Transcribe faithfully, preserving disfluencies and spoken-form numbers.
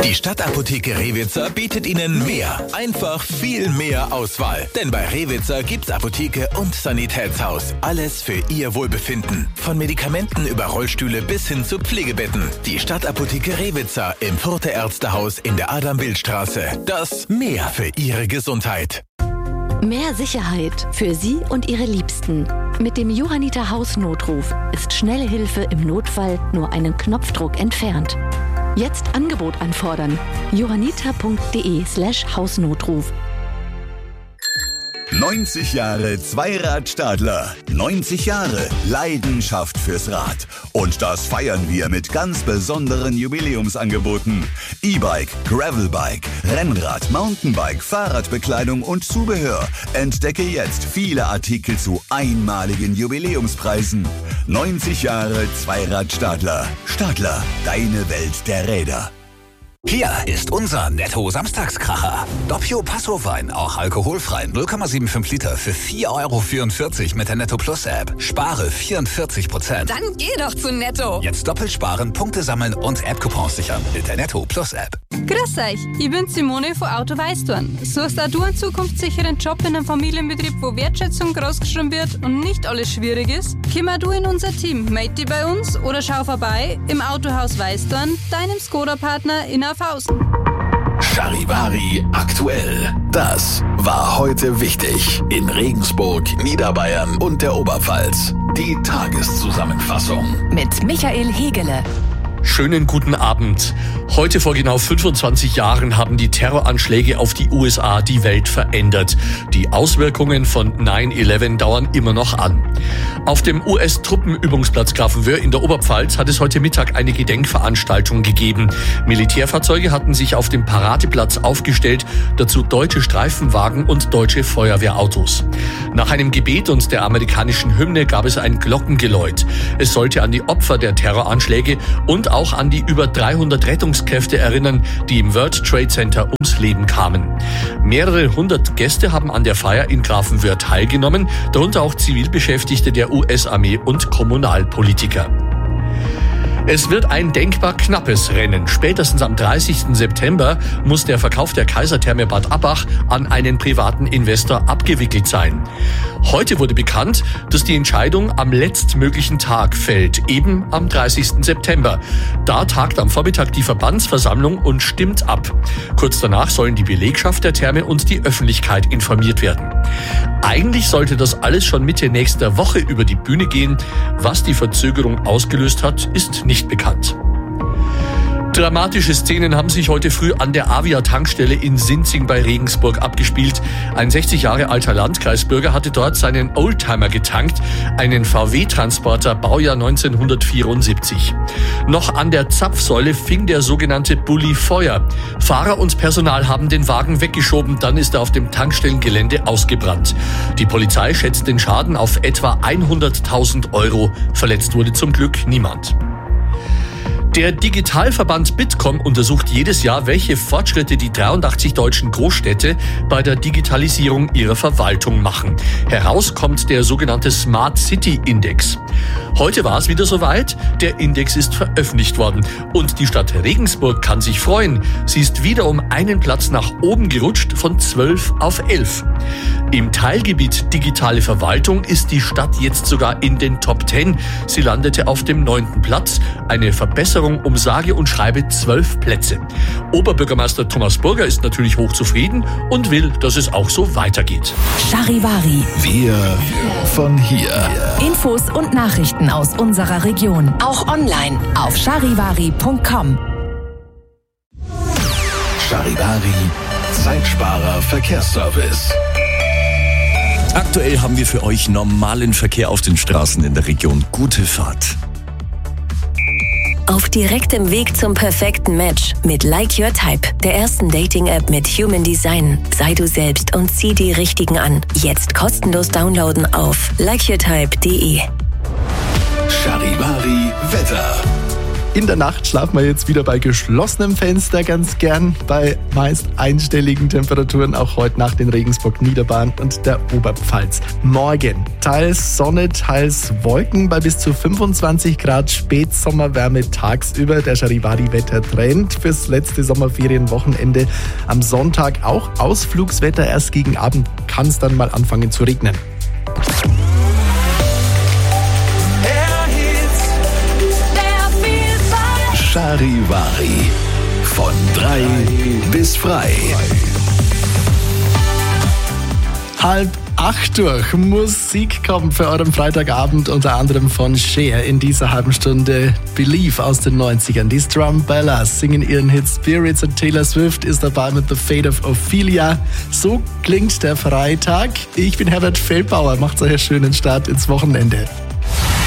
Die Stadtapotheke Rewitzer bietet Ihnen mehr, einfach viel mehr Auswahl. Denn bei Rewitzer gibt's Apotheke und Sanitätshaus. Alles für Ihr Wohlbefinden. Von Medikamenten über Rollstühle bis hin zu Pflegebetten. Die Stadtapotheke Rewitzer im Further Ärztehaus in der Adam-Bild-Straße. Das Mehr für Ihre Gesundheit. Mehr Sicherheit für Sie und Ihre Liebsten. Mit dem Johanniter Hausnotruf ist schnelle Hilfe im Notfall nur einen Knopfdruck entfernt. Jetzt Angebot anfordern. johanniter.de slash Hausnotruf. neunzig Jahre Zweirad-Stadler. neunzig Jahre Leidenschaft fürs Rad. Und das feiern wir mit ganz besonderen Jubiläumsangeboten. E-Bike, Gravelbike, Rennrad, Mountainbike, Fahrradbekleidung und Zubehör. Entdecke jetzt viele Artikel zu einmaligen Jubiläumspreisen. neunzig Jahre Zweirad-Stadler. Stadler, deine Welt der Räder. Hier ist unser Netto-Samstagskracher. Doppio Passo-Wein, auch alkoholfrei, null Komma fünfundsiebzig Liter für vier Euro vierundvierzig mit der Netto Plus App. Spare vierundvierzig Prozent. Dann geh doch zu Netto. Jetzt doppelt sparen, Punkte sammeln und App-Coupons sichern mit der Netto Plus App. Grüß euch, ich bin Simone von Auto Weißdorn. Suchst auch du einen zukunftssicheren Job in einem Familienbetrieb, wo Wertschätzung großgeschrieben wird und nicht alles schwierig ist? Kümmer du in unser Team, melde dich bei uns oder schau vorbei im Autohaus Weißdorn, deinem Skoda-Partner in Aufhausen. Charivari aktuell. Das war heute wichtig in Regensburg, Niederbayern und der Oberpfalz. Die Tageszusammenfassung Mit Michael Hegele. Schönen guten Abend. Heute vor genau fünfundzwanzig Jahren haben die Terroranschläge auf die U S A die Welt verändert. Die Auswirkungen von neun elf dauern immer noch an. Auf dem U S-Truppenübungsplatz Grafenwöhr in der Oberpfalz hat es heute Mittag eine Gedenkveranstaltung gegeben. Militärfahrzeuge hatten sich auf dem Paradeplatz aufgestellt, dazu deutsche Streifenwagen und deutsche Feuerwehrautos. Nach einem Gebet und der amerikanischen Hymne gab es ein Glockengeläut. Es sollte an die Opfer der Terroranschläge und auch an die über dreihundert Rettungskräfte erinnern, die im World Trade Center ums Leben kamen. Mehrere hundert Gäste haben an der Feier in Grafenwöhr teilgenommen, darunter auch Zivilbeschäftigte der U S-Armee und Kommunalpolitiker. Es wird ein denkbar knappes Rennen. Spätestens am dreißigsten September muss der Verkauf der Kaisertherme Bad Abbach an einen privaten Investor abgewickelt sein. Heute wurde bekannt, dass die Entscheidung am letztmöglichen Tag fällt, eben am dreißigsten September. Da tagt am Vormittag die Verbandsversammlung und stimmt ab. Kurz danach sollen die Belegschaft der Therme und die Öffentlichkeit informiert werden. Eigentlich sollte das alles schon Mitte nächster Woche über die Bühne gehen. Was die Verzögerung ausgelöst hat, ist nicht bekannt. Dramatische Szenen haben sich heute früh an der Avia-Tankstelle in Sinzing bei Regensburg abgespielt. Ein sechzig Jahre alter Landkreisbürger hatte dort seinen Oldtimer getankt, einen V W-Transporter, Baujahr neunzehnhundertvierundsiebzig. Noch an der Zapfsäule fing der sogenannte Bulli Feuer. Fahrer und Personal haben den Wagen weggeschoben, dann ist er auf dem Tankstellengelände ausgebrannt. Die Polizei schätzt den Schaden auf etwa hunderttausend Euro. Verletzt wurde zum Glück niemand. Der Digitalverband Bitkom untersucht jedes Jahr, welche Fortschritte die dreiundachtzig deutschen Großstädte bei der Digitalisierung ihrer Verwaltung machen. Heraus kommt der sogenannte Smart City Index. Heute war es wieder soweit. Der Index ist veröffentlicht worden. Und die Stadt Regensburg kann sich freuen. Sie ist wieder um einen Platz nach oben gerutscht, von zwölf auf elf. Im Teilgebiet Digitale Verwaltung ist die Stadt jetzt sogar in den Top zehn. Sie landete auf dem neunten Platz. Eine Verbesserung um sage und schreibe zwölf Plätze. Oberbürgermeister Thomas Burger ist natürlich hochzufrieden und will, dass es auch so weitergeht. Charivari. Wir von hier. Infos und Nachrichten aus unserer Region. Auch online auf charivari punkt com. Charivari, Zeitsparer Verkehrsservice. Aktuell haben wir für euch normalen Verkehr auf den Straßen in der Region. Gute Fahrt. Auf direktem Weg zum perfekten Match mit Like Your Type, der ersten Dating-App mit Human Design. Sei du selbst und zieh die Richtigen an. Jetzt kostenlos downloaden auf like your type punkt de. Charivari Wetter. In der Nacht schlafen wir jetzt wieder bei geschlossenem Fenster ganz gern, bei meist einstelligen Temperaturen, auch heute Nacht in Regensburg, Niederbayern und der Oberpfalz. Morgen teils Sonne, teils Wolken bei bis zu fünfundzwanzig Grad, Spätsommerwärme tagsüber. Der Charivari-Wetter-Trend fürs letzte Sommerferienwochenende. Am Sonntag auch Ausflugswetter, erst gegen Abend kann es dann mal anfangen zu regnen. Charivari. Von drei bis frei. Halb acht durch. Musik kommt für euren Freitagabend, unter anderem von Cher. In dieser halben Stunde Believe aus den neunzigern. Die Strumbellas singen ihren Hit Spirits und Taylor Swift ist dabei mit The Fate of Ophelia. So klingt der Freitag. Ich bin Herbert Feldbauer. Macht euch einen schönen Start ins Wochenende.